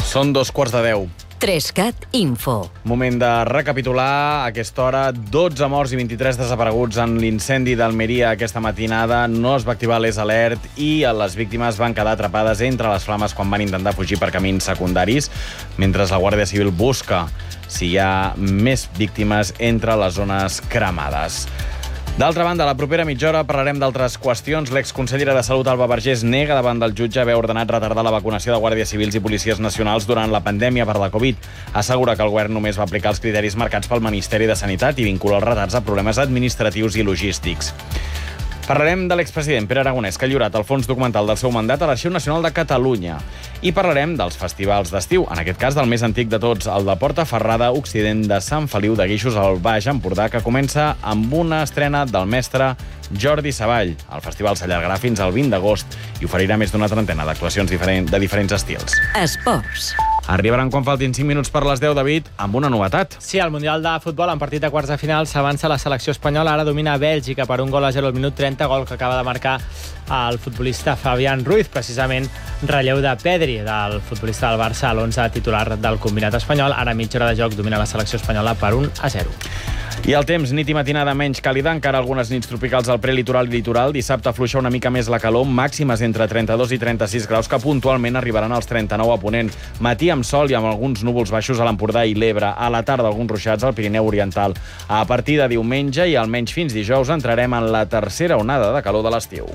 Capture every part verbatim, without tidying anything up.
Són dos quarts de deu. Trescat Info. Moment de recapitular. A aquesta hora, dotze morts i vint-i-tres desapareguts en l'incendi d'Almeria aquesta matinada. No es va activar l'Es Alert i les víctimes van quedar atrapades entre les flames quan van intentar fugir per camins secundaris, mentre la Guàrdia Civil busca si hi ha més víctimes entre les zones cremades. D'altra banda, a la propera mitja hora parlarem d'altres qüestions. L'exconsellera de Salut, Alba Vergés, nega davant del jutge haver ordenat retardar la vacunació de guàrdies civils i policies nacionals durant la pandèmia per la Covid. Assegura que el govern només va aplicar els criteris marcats pel Ministeri de Sanitat i vincula els retards a problemes administratius i logístics. Parlarem de l'expresident Pere Aragonès, que ha lliurat el fons documental del seu mandat a l'Arxiu Nacional de Catalunya. I parlarem dels festivals d'estiu, en aquest cas del més antic de tots, el de Portaferrada Occident de Sant Feliu de Guíxols al Baix Empordà, que comença amb una estrena del mestre Jordi Savall. El festival s'allargarà fins al vint d'agost i oferirà més d'una trentena d'actuacions diferent, de diferents estils. Esports. Arribaran quan faltin cinc minuts per les deu, David, amb una novetat. Sí, al Mundial de Futbol, en partit de quarts de final, s'avança la selecció espanyola. Ara domina Bèlgica per un gol a zero al minut trenta, gol que acaba de marcar el futbolista Fabián Ruiz, precisament relleu de Pedri, del futbolista del Barça, a l'onze titular del combinat espanyol. Ara mitja hora de joc domina la selecció espanyola per un a zero. I el temps, nit i matinada menys càlida, encara algunes nits tropicals al prelitoral i litoral. Dissabte afluixa una mica més la calor, màximes entre trenta-dos i trenta-sis graus, que puntualment arribaran als trenta-nou a Ponent. Matí amb sol i amb alguns núvols baixos a l'Empordà i l'Ebre. A la tarda alguns ruixats al Pirineu Oriental. A partir de diumenge i almenys fins dijous entrarem en la tercera onada de calor de l'estiu.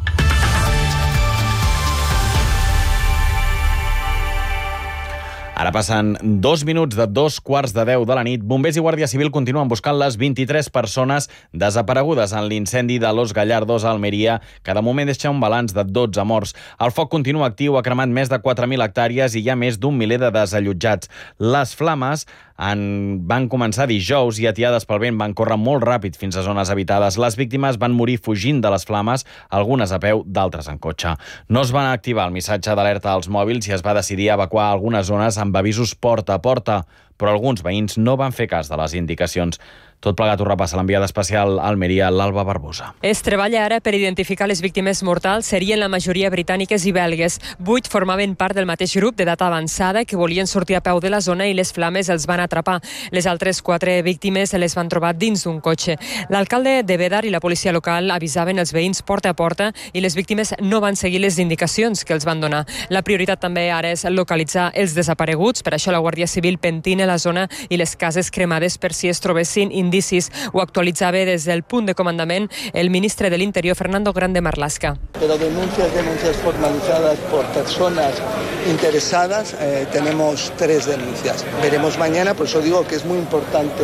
Ara passen dos minuts de dos quarts de deu de la nit. Bombers i Guàrdia Civil continuen buscant les vint-i-tres persones desaparegudes en l'incendi de Los Gallardos a Almeria, que de moment deixa un balanç de dotze morts. El foc continua actiu, ha cremat més de quatre mil hectàrees i hi ha més d'un miler de desallotjats. Les flames en... van començar dijous i, atiades pel vent, van córrer molt ràpid fins a zones habitades. Les víctimes van morir fugint de les flames, algunes a peu, d'altres en cotxe. No es va activar el missatge d'alerta als mòbils i es va decidir evacuar algunes zones amb avisos porta a porta, però alguns veïns no van fer cas de les indicacions. Tot plegat ho repassa l'enviada especial a Almeria, l'Alba Barbosa. Es treballa ara per identificar les víctimes mortals. Serien la majoria britàniques i belgues. Vuit formaven part del mateix grup d'edat avançada que volien sortir a peu de la zona i les flames els van atrapar. Les altres quatre víctimes les van trobar dins d'un cotxe. L'alcalde de Bédar i la policia local avisaven els veïns porta a porta i les víctimes no van seguir les indicacions que els van donar. La prioritat també ara és localitzar els desapareguts. Per això la Guàrdia Civil pentina la zona i les cases cremades per si es trobessin indicis. Ho actualitzava des del punt de comandament el ministre de l'Interior, Fernando Grande Marlaska. Pero denuncias, denuncias formalizadas por personas interesadas, eh, tenemos tres denuncias. Veremos mañana, por eso digo que es muy importante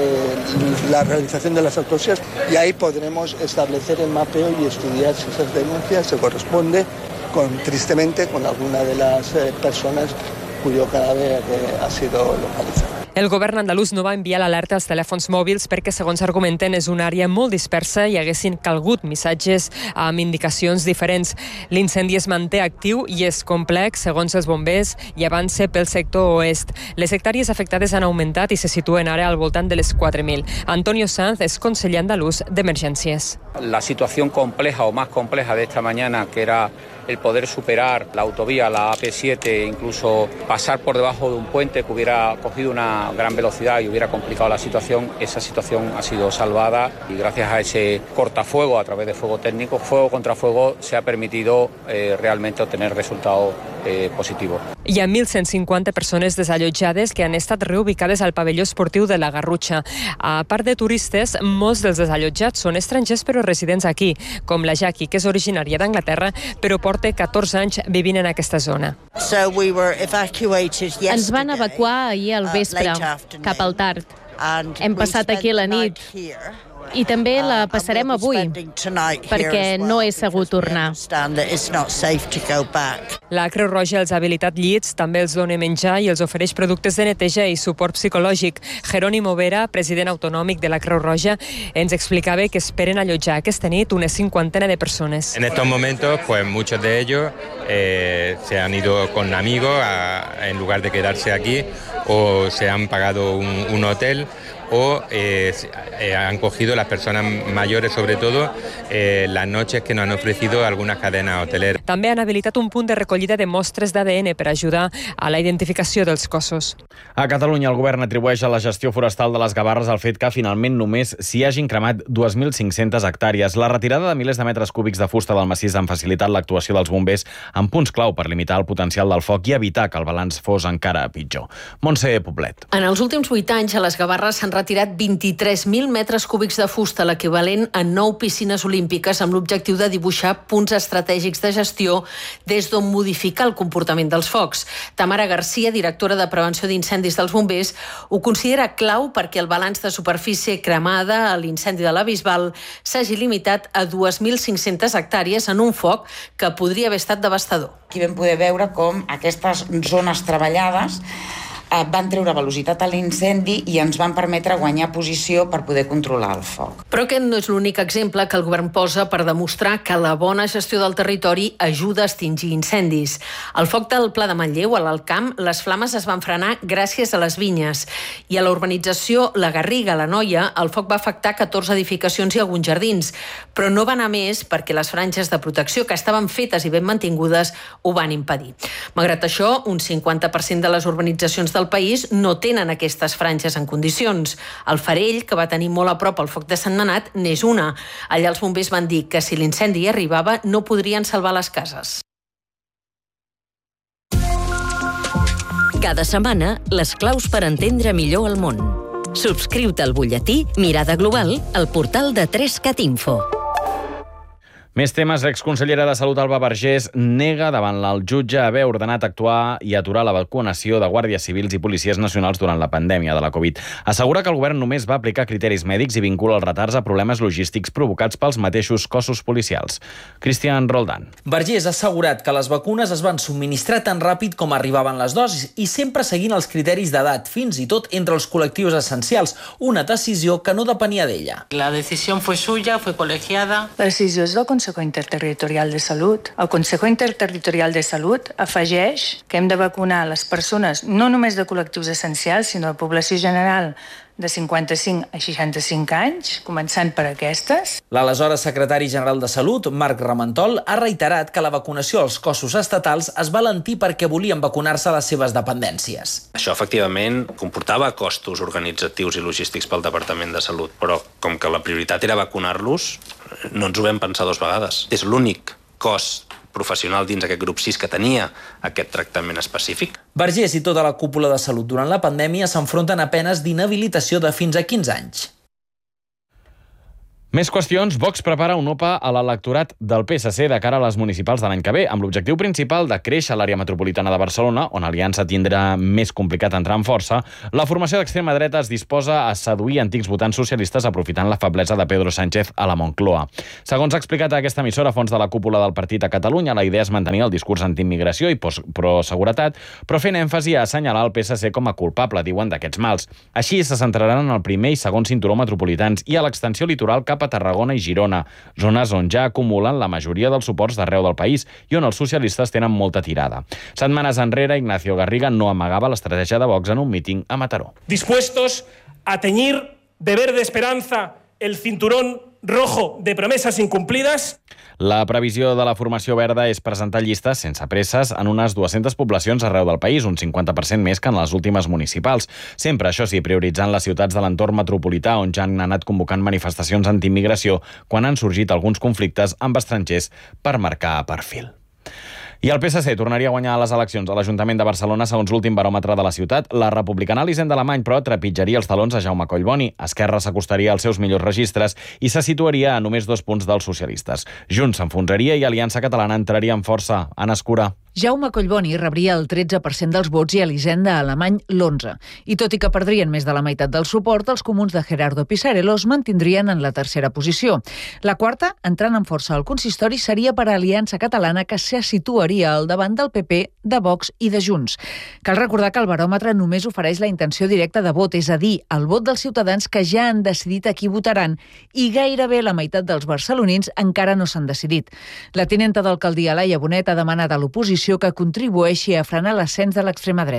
la realización de las autopsias y ahí podremos establecer el mapeo y estudiar si esas denuncias se corresponde con, tristemente, con alguna de las eh, personas cuyo cadáver eh, ha sido localizado. El govern andalús no va enviar l'alerta als telèfons mòbils perquè, segons argumenten, és una àrea molt dispersa i haguessin calgut missatges amb indicacions diferents. L'incendi es manté actiu i és complex, segons els bombers, i avança pel sector oest. Les hectàrees afectades han augmentat i se situen ara al voltant de les quatre mil. Antonio Sanz és conseller andalús d'Emergències. La situación compleja o más compleja de esta mañana, que era el poder superar la autovía, la A P siete, e incluso pasar por debajo de un puente que hubiera cogido una gran velocidad y hubiera complicado la situación, esa situación ha sido salvada y gracias a ese cortafuego a través de fuego técnico, fuego contra fuego, se ha permitido eh, realmente obtener resultados eh, positivos. Hi ha mil cent cinquanta persones desallotjades que han estat reubicades al pavelló esportiu de la Garrotxa. A part de turistes, molts dels desallotjats són estrangers però residents aquí, com la Jackie, que és originària d'Anglaterra, però porta catorze anys vivint en aquesta zona. So we were evacuated yesterday. Ens van evacuar ahir al vespre, cap al tard. Hem passat aquí la nit i també la passarem avui, perquè no és segur tornar. La Creu Roja els ha habilitat llits, també els dona menjar i els ofereix productes de neteja i suport psicològic. Jerónimo Vera, president autonòmic de la Creu Roja, ens explicava que esperen allotjar aquesta nit una cinquantena de persones. En estos momentos, pues muchos de ellos eh, se han ido con amigos a, en lugar de quedarse aquí, o se han pagado un, un hotel o eh, eh, han cogido las personas mayores, sobre todo, eh, las noches que nos han ofrecido algunas cadenas hoteleras. També han habilitat un punt de recollida de mostres d'A D N per ajudar a la identificació dels cossos. A Catalunya, el govern atribueix a la gestió forestal de les Gavarres el fet que finalment només s'hi hagin cremat dos mil cinc-centes hectàrees. La retirada de milers de metres cúbics de fusta del massís han facilitat l'actuació dels bombers en punts clau per limitar el potencial del foc i evitar que el balanç fos encara pitjor. Montse Poblet. En els últims vuit anys, a les Gavarres s'han retirat vint-i-tres mil metres cúbics de fusta, l'equivalent a nou piscines olímpiques, amb l'objectiu de dibuixar punts estratègics de gestió des d'on modificar el comportament dels focs. Tamara Garcia, directora de Prevenció d'Incendis dels Bombers, ho considera clau perquè el balanç de superfície cremada a l'incendi de la Bisbal s'hagi limitat a dos mil cinc-centes hectàrees en un foc que podria haver estat devastador. Aquí vam poder veure com aquestes zones treballades van treure velocitat a l'incendi i ens van permetre guanyar posició per poder controlar el foc. Però aquest no és l'únic exemple que el govern posa per demostrar que la bona gestió del territori ajuda a extingir incendis. Al foc del Pla de Manlleu, a l'Alt Camp, les flames es van frenar gràcies a les vinyes. I a la urbanització La Garriga, a la Noia, el foc va afectar catorze edificacions i alguns jardins. Però no va anar més perquè les franges de protecció que estaven fetes i ben mantingudes ho van impedir. Malgrat això, un cinquanta per cent de les urbanitzacions del país no tenen aquestes franges en condicions. El Farell, que va tenir molt a prop el foc de Sentmenat, n'és una. Allà els bombers van dir que si l'incendi arribava no podrien salvar les cases. Cada setmana, les claus per entendre millor el món. Subscriu-te al butlletí Mirada Global al portal de tres cat info. Més temes. L'exconsellera de Salut, Alba Vergés, nega davant el jutge haver ordenat actuar i aturar la vacunació de guàrdies civils i policies nacionals durant la pandèmia de la Covid. Assegura que el govern només va aplicar criteris mèdics i vincula els retards a problemes logístics provocats pels mateixos cossos policials. Cristian Roldán. Vergés ha assegurat que les vacunes es van subministrar tan ràpid com arribaven les dosis i sempre seguint els criteris d'edat, fins i tot entre els col·lectius essencials, una decisió que no depenia d'ella. La decisió fue suya, fue colegiada. La decisió és del Consejo Interterritorial de Salut. El Consejo Interterritorial de Salut afegeix que hem de vacunar les persones no només de col·lectius essencials, sinó de població general de cinquanta-cinc a seixanta-cinc anys, començant per aquestes. L'aleshores secretari general de Salut, Marc Ramentol, ha reiterat que la vacunació als cossos estatals es va alentir perquè volien vacunar-se a les seves dependències. Això, efectivament, comportava costos organitzatius i logístics pel Departament de Salut, però com que la prioritat era vacunar-los, no ens ho vam pensar dues vegades. És l'únic cos professional dins aquest grup sis que tenia aquest tractament específic. Vergés i tota la cúpula de Salut durant la pandèmia s'enfronten a penes d'inhabilitació de fins a quinze anys. Més qüestions. Vox prepara un O P A a l'electorat del P S C de cara a les municipals de l'any que ve, amb l'objectiu principal de créixer a l'àrea metropolitana de Barcelona, on Aliança tindrà més complicat entrar en força. La formació d'extrema dreta es disposa a seduir antics votants socialistes aprofitant la feblesa de Pedro Sánchez a la Moncloa. Segons ha explicat a aquesta emissora fons de la cúpula del partit a Catalunya, la idea és mantenir el discurs antiimmigració i pro-seguretat, però fent èmfasi a assenyalar el P S C com a culpable, diuen, d'aquests mals. Així se centraran en el primer i segon cinturó metropolitans i a l'extensió litoral cap a Tarragona i Girona, zones on ja acumulen la majoria dels suports d'arreu del país i on els socialistes tenen molta tirada. Setmanes enrere, Ignacio Garriga no amagava l'estratègia de Vox en un míting a Mataró. Dispuestos a teñir de verde esperanza el cinturón rojo de promesas incumplidas. La previsió de la formació verda és presentar llistes sense presses en unes dues-centes poblacions arreu del país, un cinquanta per cent més que en les últimes municipals. Sempre, això sí, prioritzant les ciutats de l'entorn metropolità, on ja han anat convocant manifestacions antiimmigració quan han sorgit alguns conflictes amb estrangers per marcar perfil. I el P S C tornaria a guanyar les eleccions a l'Ajuntament de Barcelona segons l'últim baròmetre de la ciutat. La republicana Elisenda Alemany, però, trepitjaria els talons a Jaume Collboni. Esquerra s'acostaria als seus millors registres i se situaria a només dos punts dels socialistes. Junts s'enfonsaria i Aliança Catalana entraria en força. Anna Escura. Jaume Collboni rebria el tretze per cent dels vots i Elisenda Alemany l'onze. I tot i que perdrien més de la meitat del suport, els comuns de Gerardo Pisarello es mantindrien en la tercera posició. La quarta, entrant en força al consistori, seria per a Aliança Catalana, que se situaria al davant del P P, de Vox i de Junts. Cal recordar que el baròmetre només ofereix la intenció directa de vot, és a dir, el vot dels ciutadans que ja han decidit a qui votaran, i gairebé la meitat dels barcelonins encara no s'han decidit. La tinenta d'alcaldia Laia Bonet ha demanat a l'oposició que contribueixi a frenar l'ascens de l'extrema dreta.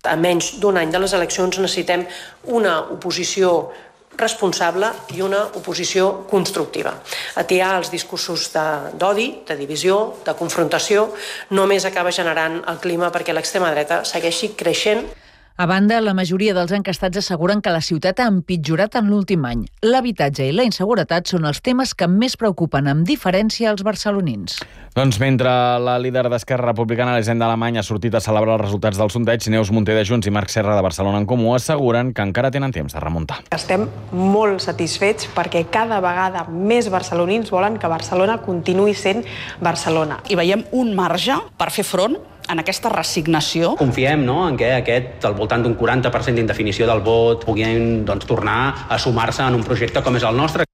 A menys d'un any de les eleccions necessitem una oposició responsable i una oposició constructiva. Atiar els discursos d'odi, de, de divisió, de confrontació, només acaba generant el clima perquè l'extrema dreta segueixi creixent. A banda, la majoria dels encastats asseguren que la ciutat ha empitjorat en l'últim any. L'habitatge i la inseguretat són els temes que més preocupen, amb diferència, als barcelonins. Doncs mentre la líder d'Esquerra Republicana, Elisenda Alemany, ha sortit a celebrar els resultats del sondeig, Neus Munté de Junts i Marc Serra de Barcelona en Comú asseguren que encara tenen temps de remuntar. Estem molt satisfets perquè cada vegada més barcelonins volen que Barcelona continuï sent Barcelona. I veiem un marge per fer front en aquesta resignació. Confiem, no?, en què aquest, al voltant d'un quaranta per cent d'indefinició del vot, puguin, doncs, tornar a sumar-se en un projecte com és el nostre.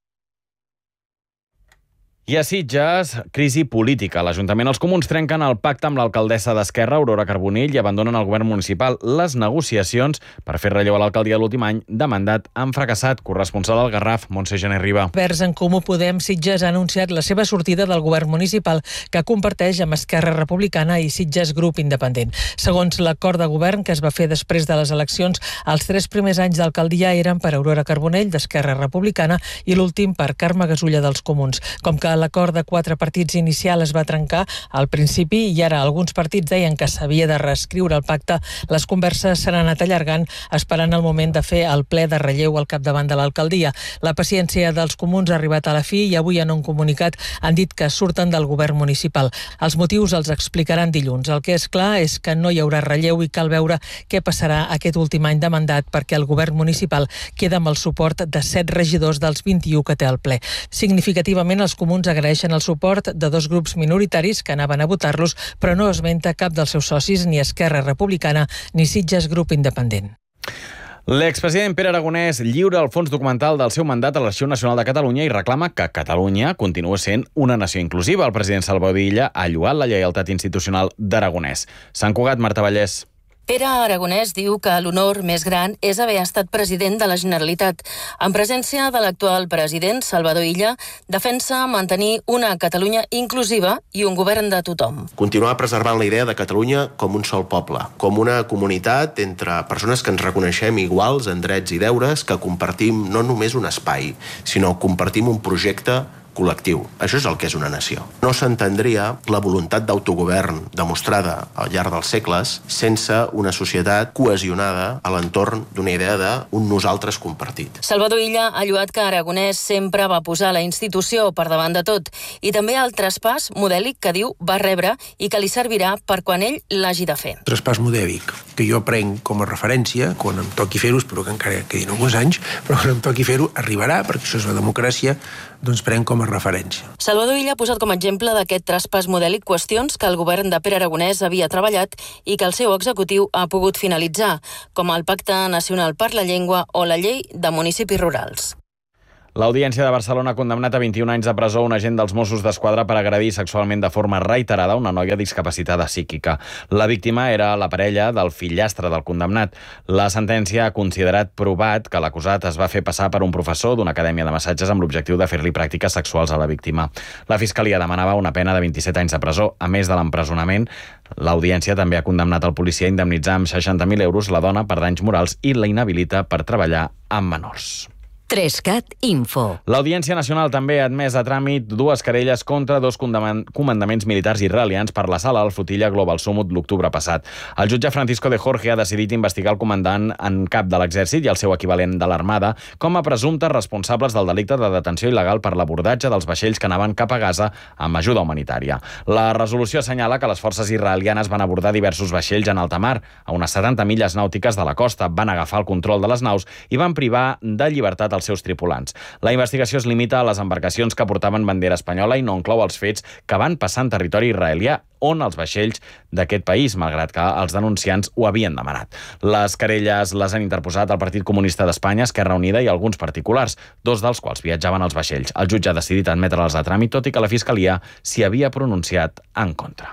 I a Sitges, crisi política. L'Ajuntament els Comuns trenquen el pacte amb l'alcaldessa d'Esquerra, Aurora Carbonell, i abandonen el govern municipal. Les negociacions per fer relleu a l'alcaldia l'últim any de mandat han fracassat. Corresponsal al Garraf, Montse Gené Riba. Verds en Comú Podem Sitges ha anunciat la seva sortida del govern municipal, que comparteix amb Esquerra Republicana i Sitges Grup Independent. Segons l'acord de govern que es va fer després de les eleccions, els tres primers anys d'alcaldia eren per Aurora Carbonell, d'Esquerra Republicana, i l'últim per Carme Gasulla, dels Comuns. Com que l'acord de quatre partits inicial es va trencar al principi i ara alguns partits deien que s'havia de reescriure el pacte, les converses s'han anat allargant esperant el moment de fer el ple de relleu al capdavant de l'alcaldia. La paciència dels Comuns ha arribat a la fi i avui en un comunicat han dit que surten del govern municipal. Els motius els explicaran dilluns. El que és clar és que no hi haurà relleu i cal veure què passarà aquest últim any de mandat perquè el govern municipal queda amb el suport de set regidors dels vint-i-u que té el ple. Significativament, els Comuns agraeixen el suport de dos grups minoritaris que anaven a votar-los, però no esmenta cap dels seus socis, ni Esquerra Republicana ni Sitges Grup Independent. L'expresident Pere Aragonès lliura el fons documental del seu mandat a l'Arxiu Nacional de Catalunya i reclama que Catalunya continua sent una nació inclusiva. El president Salvador Illa ha lloat la lleialtat institucional d'Aragonès. Sant Cugat, Marta Vallès. Pere Aragonès diu que l'honor més gran és haver estat president de la Generalitat. En presència de l'actual president, Salvador Illa, defensa mantenir una Catalunya inclusiva i un govern de tothom. Continuar preservant la idea de Catalunya com un sol poble, com una comunitat entre persones que ens reconeixem iguals en drets i deures, que compartim no només un espai, sinó compartim un projecte col·lectiu. Això és el que és una nació. No s'entendria la voluntat d'autogovern demostrada al llarg dels segles sense una societat cohesionada a l'entorn d'una idea d'un nosaltres compartit. Salvador Illa ha lloat que Aragonès sempre va posar la institució per davant de tot i també el traspàs modèlic que diu va rebre i que li servirà per quan ell l'hagi de fer. Traspàs modèlic que jo prenc com a referència quan em toqui fer-ho, espero que encara quedin alguns anys, però quan em toqui fer-ho arribarà, perquè això és la democràcia, doncs prenc com a referència. Salvador Illa ha posat com a exemple d'aquest traspàs modèlic qüestions que el govern de Pere Aragonès havia treballat i que el seu executiu ha pogut finalitzar, com el Pacte Nacional per la Llengua o la Llei de Municipis Rurals. L'Audiència de Barcelona ha condemnat a vint-i-un anys de presó un agent dels Mossos d'Esquadra per agredir sexualment de forma reiterada una noia discapacitada psíquica. La víctima era la parella del fillastre del condemnat. La sentència ha considerat provat que l'acusat es va fer passar per un professor d'una acadèmia de massatges amb l'objectiu de fer-li pràctiques sexuals a la víctima. La Fiscalia demanava una pena de vint-i-set anys de presó. A més de l'empresonament, l'Audiència també ha condemnat el policia a indemnitzar amb seixanta mil euros la dona per danys morals i la inhabilita per treballar amb menors. tres cat Info. L'Audiència Nacional també ha admès a tràmit dues querelles contra dos comandaments militars israelians per l'assalt a la flotilla Global Summit l'octubre passat. El jutge Francisco de Jorge ha decidit investigar el comandant en cap de l'exèrcit i el seu equivalent de l'Armada com a presumptes responsables del delicte de detenció il·legal per l'abordatge dels vaixells que anaven cap a Gaza amb ajuda humanitària. La resolució assenyala que les forces israelianes van abordar diversos vaixells en alta mar, a unes setanta milles nàutiques de la costa, van agafar el control de les naus i van privar de llibertat els seus tripulants. La investigació es limita a les embarcacions que portaven bandera espanyola i no inclou els fets que van passar en territori israelià on els vaixells d'aquest país, malgrat que els denunciants ho havien demanat. Les querelles les han interposat el Partit Comunista d'Espanya, Esquerra Unida i alguns particulars, dos dels quals viatjaven als vaixells. El jutge ha decidit admetre'ls a tràmit, tot i que la Fiscalia s'hi havia pronunciat en contra.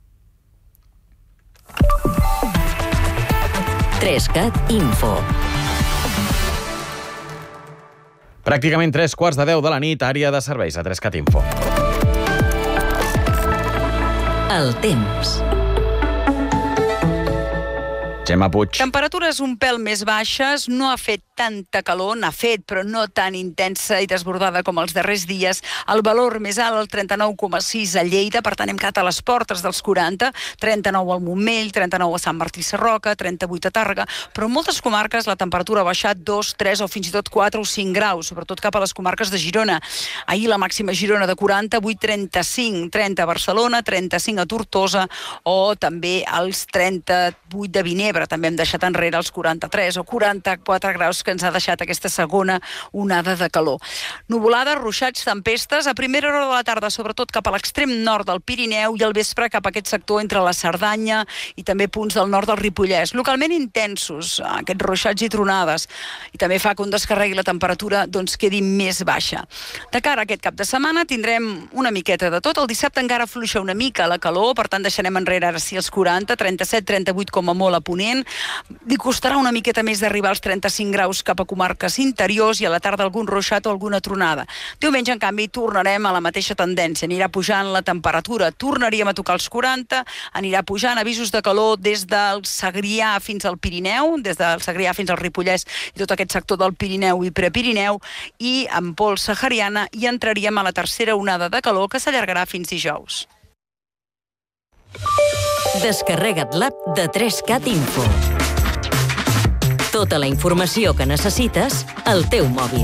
tres cat Info. Pràcticament tres quarts de deu de la nit, àrea de serveis a tres cat Info. El temps. Gemma Puig. Temperatures un pèl més baixes, no ha fet tanta calor, n'ha fet, però no tan intensa i desbordada com els darrers dies. El valor més alt, el trenta-nou coma sis a Lleida, per tant hem quedat a les portes dels quaranta, trenta-nou al Montmell, trenta-nou a Sant Martí Sarroca, trenta-vuit a Tàrrega, però en moltes comarques la temperatura ha baixat dos, tres o fins i tot quatre o cinc graus, sobretot cap a les comarques de Girona. Ahir la màxima a Girona de quaranta, avui trenta-cinc, trenta a Barcelona, trenta-cinc a Tortosa o també als trenta-vuit de Vinebre. També hem deixat enrere els quaranta-tres o quaranta-quatre graus que ens ha deixat aquesta segona onada de calor. Nuvolades, ruixats, tempestes, a primera hora de la tarda, sobretot cap a l'extrem nord del Pirineu i al vespre cap a aquest sector entre la Cerdanya i també punts del nord del Ripollès. Localment intensos, aquests ruixats i tronades, i també fa que un descarregui la temperatura doncs quedi més baixa. De cara a aquest cap de setmana tindrem una miqueta de tot. El dissabte encara afluixa una mica la calor, per tant deixarem enrere ara sí els quaranta, trenta-set, trenta-vuit com a molt a Ponent. Li costarà una miqueta més d'arribar als trenta-cinc graus cap a comarques interiors i a la tarda algun ruixat o alguna tronada. Diumenge, en canvi, tornarem a la mateixa tendència. Anirà pujant la temperatura. Tornaríem a tocar els quaranta, anirà pujant avisos de calor des del Segrià fins al Pirineu, des del Segrià fins al Ripollès i tot aquest sector del Pirineu i Prepirineu, i en pols sahariana i entraríem a la tercera onada de calor que s'allargarà fins dijous. Descarrega't l'app de tres cat Info. Tota la informació que necessites al teu mòbil.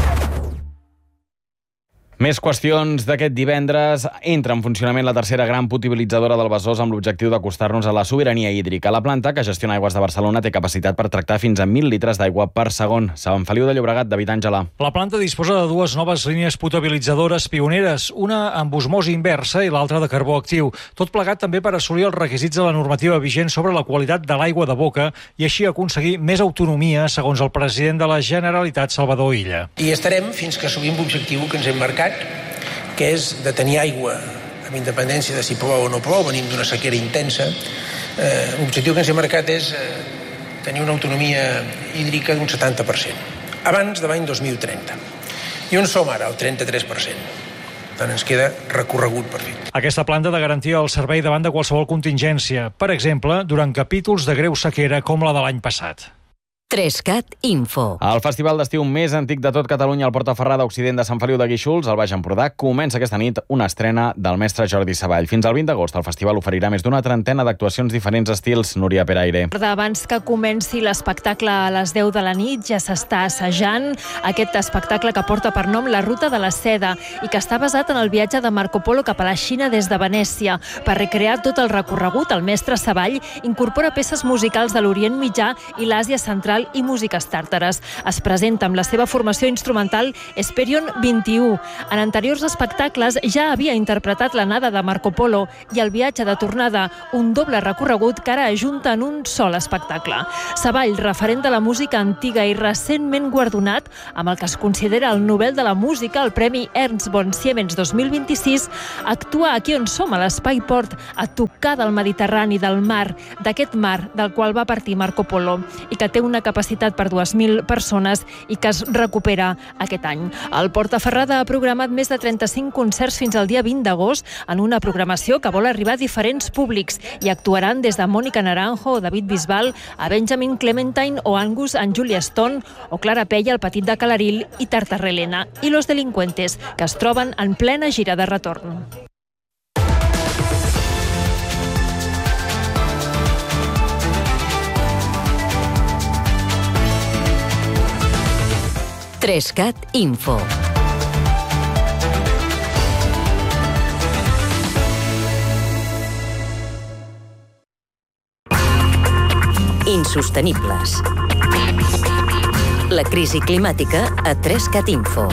Més qüestions d'aquest divendres. Entra en funcionament la tercera gran potabilitzadora del Besòs amb l'objectiu d'acostar-nos a la sobirania hídrica. La planta, que gestiona Aigües de Barcelona, té capacitat per tractar fins a mil litres d'aigua per segon. Sant Feliu de Llobregat, David Àngela. La planta disposa de dues noves línies potabilitzadores pioneres, una amb osmosi inversa i l'altra de carbó actiu. Tot plegat també per assolir els requisits de la normativa vigent sobre la qualitat de l'aigua de boca i així aconseguir més autonomia, segons el president de la Generalitat, Salvador Illa. I estarem fins que assolim l'objectiu que ens hem marcat, que és de tenir aigua amb independència de si plou o no plou, venim d'una sequera intensa. Eh, l'objectiu que ens hem marcat és eh, tenir una autonomia hídrica d'un setanta per cent, abans de l'any dos mil trenta. I on som ara? El trenta-tres per cent. Per tant, ens queda recorregut per fer. Aquesta planta ha de garantir el servei davant de qualsevol contingència, per exemple, durant capítols de greu sequera com la de l'any passat. tres cat Info. El festival d'estiu més antic de tot Catalunya, el Portaferrada Occident de Sant Feliu de Guíxols, al Baix Empordà, comença aquesta nit una estrena del mestre Jordi Savall. Fins al vint d'agost, el festival oferirà més d'una trentena d'actuacions diferents estils. Núria Peraire. Abans que comenci l'espectacle a les deu de la nit, ja s'està assajant aquest espectacle que porta per nom La Ruta de la Seda i que està basat en el viatge de Marco Polo cap a la Xina des de Venècia. Per recrear tot el recorregut, el mestre Savall incorpora peces musicals de l'Orient Mitjà i l'Àsia Central i músiques tàrtares. Es presenta amb la seva formació instrumental Hesperion vint-i-u. En anteriors espectacles ja havia interpretat l'anada de Marco Polo i el viatge de tornada, un doble recorregut que ara ajunta en un sol espectacle. Savall, referent de la música antiga i recentment guardonat amb el que es considera el Nobel de la Música, el Premi Ernst von Siemens dos mil vint-i-sis, actua aquí on som, a l'Espai Port, a tocar del Mediterrani, del mar, d'aquest mar del qual va partir Marco Polo i que té una capacitat per dues mil persones i que es recupera aquest any. El Portaferrada ha programat més de trenta-cinc concerts fins al dia vint d'agost en una programació que vol arribar a diferents públics i actuaran des de Mònica Naranjo o David Bisbal a Benjamin Clementine o Angus and Julia Stone o Clara Pella, el Petit de Calaril i Tartarrelena i Los Delincuentes, que es troben en plena gira de retorn. tres cat Info. Insostenibles. La crisi climàtica a tres cat Info.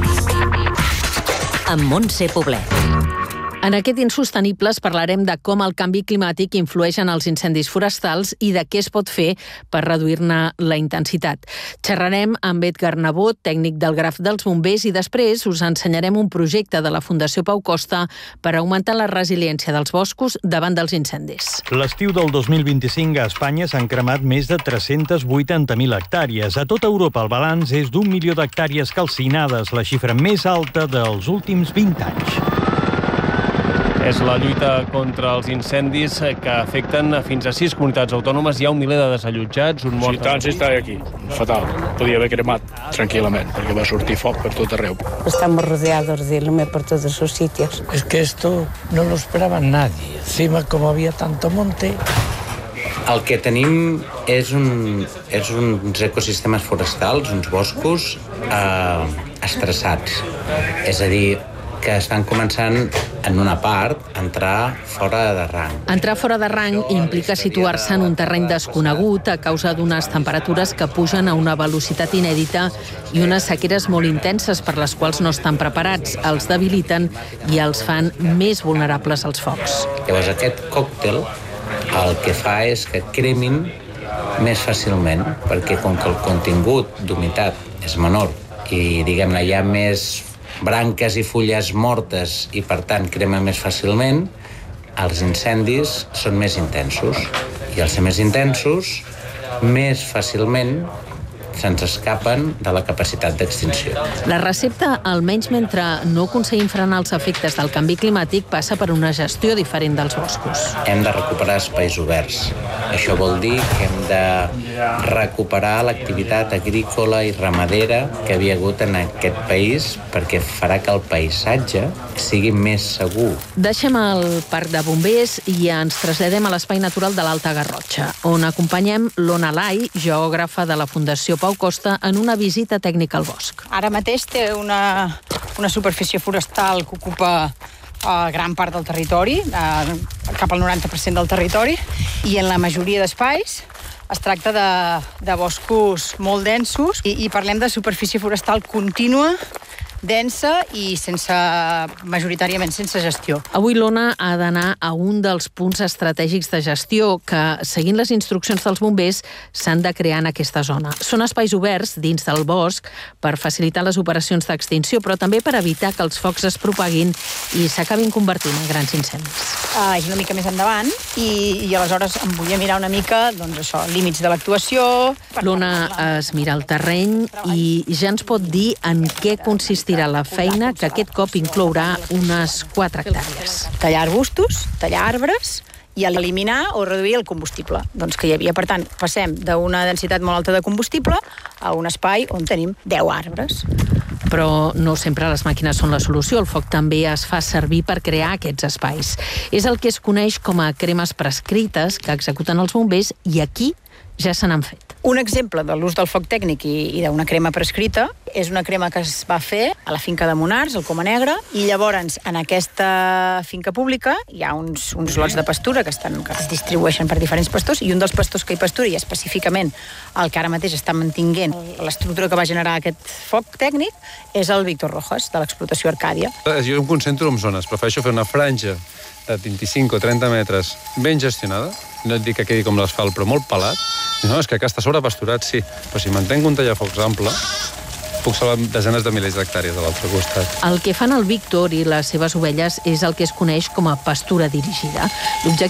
Amb Montse Poblet. En aquest Insostenibles parlarem de com el canvi climàtic influeix en els incendis forestals i de què es pot fer per reduir-ne la intensitat. Xerrarem amb Edgar Nebot, tècnic del Graf dels Bombers, i després us ensenyarem un projecte de la Fundació Pau Costa per augmentar la resiliència dels boscos davant dels incendis. L'estiu del dos mil vint-i-cinc a Espanya s'han cremat més de tres-centes vuitanta mil hectàrees. A tota Europa el balanç és d'un milió d'hectàrees calcinades, la xifra més alta dels últims vint anys. És la lluita contra els incendis que afecten fins a sis comunitats autònomes. Hi ha un miler de desallotjats, un mort... Si tant s'està aquí, fatal. Podia haver cremat tranquil·lament, perquè va sortir foc per tot arreu. Estamos rodeados de lume por todos sus sitios. Es que esto no lo esperaba nadie. Encima, como había tanto monte... El que tenim és, un, és uns ecosistemes forestals, uns boscos eh, estressats. És a dir, que estan començant, en una part, a entrar fora de rang. Entrar fora de rang implica situar-se en un terreny desconegut a causa d'unes temperatures que pugen a una velocitat inèdita i unes sequeres molt intenses per les quals no estan preparats, els debiliten i els fan més vulnerables als focs. Llavors, aquest còctel el que fa és que cremin més fàcilment, perquè com que el contingut d'humitat és menor i, diguem-ne, hi ha més branques i fulles mortes i, per tant, crema més fàcilment, els incendis són més intensos. I al ser més intensos, més fàcilment se'ns escapen de la capacitat d'extinció. La recepta, almenys mentre no aconseguim frenar els efectes del canvi climàtic, passa per una gestió diferent dels boscos. Hem de recuperar espais oberts. Això vol dir que hem de recuperar l'activitat agrícola i ramadera que havia hagut en aquest país, perquè farà que el paisatge sigui més segur. Deixem el parc de bombers i ens traslladem a l'espai natural de l'Alta Garrotxa, on acompanyem l'Ona Lai, geògrafa de la Fundació Pau Costa, en una visita tècnica al bosc. Ara mateix té una, una superfície forestal que ocupa uh, gran part del territori, uh, cap al noranta per cent del territori, i en la majoria d'espais es tracta de, de boscos molt densos i, i parlem de superfície forestal contínua, densa i sense, majoritàriament sense gestió. Avui l'Ona ha d'anar a un dels punts estratègics de gestió que, seguint les instruccions dels bombers, s'han de crear en aquesta zona. Són espais oberts dins del bosc per facilitar les operacions d'extinció, però també per evitar que els focs es propaguin i s'acabin convertint en grans incendis. Uh, és una mica més endavant i, i aleshores em volia mirar una mica, doncs això, límits de l'actuació... L'Ona es mira el terreny i ja ens pot dir en què consistirà la feina, que aquest cop inclourà unes quatre hectàrees. Tallar arbustos, tallar arbres i eliminar o reduir el combustible doncs que hi havia. Per tant, passem d'una densitat molt alta de combustible a un espai on tenim deu arbres. Però no sempre les màquines són la solució. El foc també es fa servir per crear aquests espais. És el que es coneix com a cremes prescrites que executen els bombers i aquí ja se n'han fet. Un exemple de l'ús del foc tècnic i, i d'una crema prescrita és una crema que es va fer a la finca de Monars, al Coma Negra, i llavors en aquesta finca pública hi ha uns, uns lots de pastura que, estan, que es distribueixen per diferents pastors i un dels pastors que hi pastura, i específicament el que ara mateix està mantinguent l'estructura que va generar aquest foc tècnic, és el Víctor Rojas, de l'explotació Arcàdia. Jo em concentro en zones, prefereixo fer una franja de vint-i-cinc o trenta metres ben gestionada, no et dic que quedi com l'asfalt, però molt pelat. No, és que està sobrepasturat, sí, però si mantenc un tallafocs ample, puc salvar desenes de milers d'hectàrees a l'altre costat. El que fan el Víctor i les seves ovelles és el que es coneix com a pastura dirigida. L'objectiu